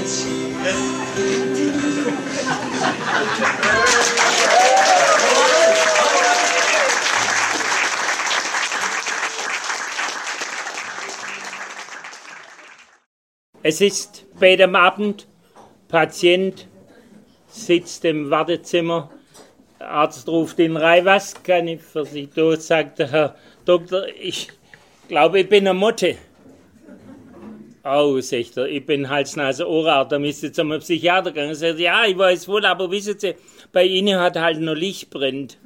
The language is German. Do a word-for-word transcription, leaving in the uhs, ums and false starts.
Eins. Es ist spät am Abend, Patient sitzt im Wartezimmer, der Arzt ruft ihn rein, was kann ich für Sie tun, sagt der Herr Doktor, ich glaube, ich bin eine Motte. Oh, sagt er, ich bin Hals-Nase-Ohrenarzt, da müsst ihr zum Psychiater gehen. Er sagt, ja, ich weiß wohl, aber wissen Sie, bei Ihnen hat halt noch Licht brennt.